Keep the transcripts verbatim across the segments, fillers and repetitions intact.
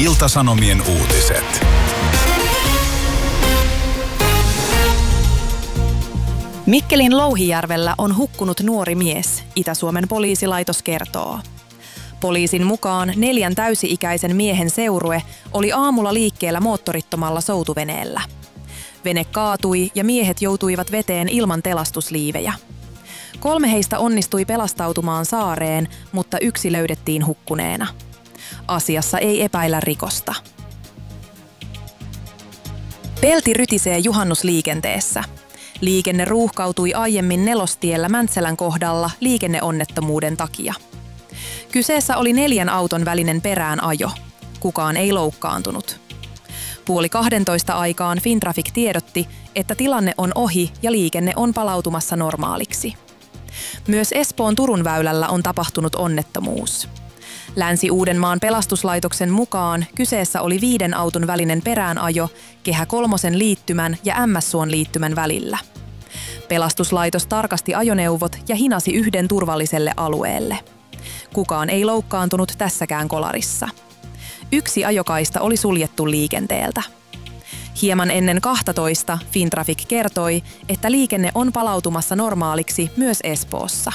Ilta-Sanomien uutiset. Mikkelin Louhijärvellä on hukkunut nuori mies, Itä-Suomen poliisilaitos kertoo. Poliisin mukaan neljän täysi-ikäisen miehen seurue oli aamulla liikkeellä moottorittomalla soutuveneellä. Vene kaatui ja miehet joutuivat veteen ilman pelastusliivejä. Kolme heistä onnistui pelastautumaan saareen, mutta yksi löydettiin hukkuneena. Asiassa ei epäillä rikosta. Pelti rytisee juhannusliikenteessä. Liikenne ruuhkautui aiemmin Nelostiellä Mäntsälän kohdalla liikenneonnettomuuden takia. Kyseessä oli neljän auton välinen peräänajo. Kukaan ei loukkaantunut. Puoli kahdentoista aikaan Fintraffic tiedotti, että tilanne on ohi ja liikenne on palautumassa normaaliksi. Myös Espoon Turun väylällä on tapahtunut onnettomuus. Länsi-Uudenmaan pelastuslaitoksen mukaan kyseessä oli viiden auton välinen peräänajo Kehä kolmosen liittymän ja Ämmässuon liittymän välillä. Pelastuslaitos tarkasti ajoneuvot ja hinasi yhden turvalliselle alueelle. Kukaan ei loukkaantunut tässäkään kolarissa. Yksi ajokaista oli suljettu liikenteeltä. Hieman ennen kaksitoista Fintraffic kertoi, että liikenne on palautumassa normaaliksi myös Espoossa.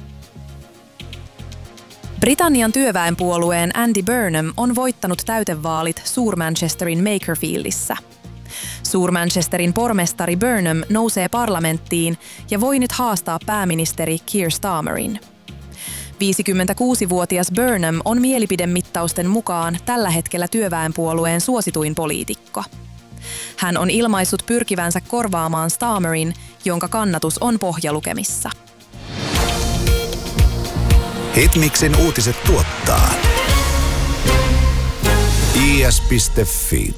Britannian työväenpuolueen Andy Burnham on voittanut täytevaalit Suur-Manchesterin Makerfieldissä. Suur-Manchesterin pormestari Burnham nousee parlamenttiin ja voi nyt haastaa pääministeri Keir Starmerin. viisikymmentäkuusivuotias Burnham on mielipidemittausten mukaan tällä hetkellä työväenpuolueen suosituin poliitikko. Hän on ilmaissut pyrkivänsä korvaamaan Starmerin, jonka kannatus on pohjalukemissa. Hitmixin uutiset tuottaa I S piste F I.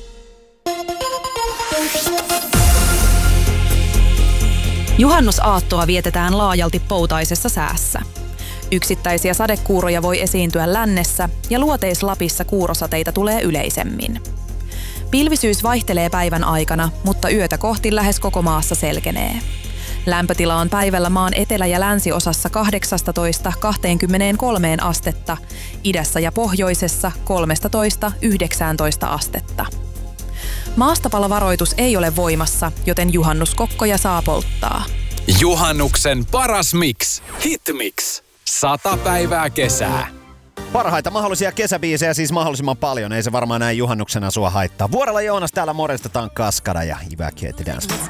Juhannusaattoa vietetään laajalti poutaisessa säässä. Yksittäisiä sadekuuroja voi esiintyä lännessä ja Luoteis-Lapissa kuurosateita tulee yleisemmin. Pilvisyys vaihtelee päivän aikana, mutta yötä kohti lähes koko maassa selkenee. Lämpötila on päivällä maan etelä- ja länsiosassa kahdeksastatoista kaksikymmentäkolme astetta, idässä ja pohjoisessa kolmestatoista yhdeksääntoista astetta. Maastopalovaroitus ei ole voimassa, joten juhannuskokkoja saa polttaa. Juhannuksen paras mix. Hitmix. Sata päivää kesää. Parhaita mahdollisia kesäbiisejä siis mahdollisimman paljon. Ei se varmaan näin juhannuksena sua haittaa. Vuorella Joonas täällä morjestetaan Kaskada ja Evacuate Dance Floor.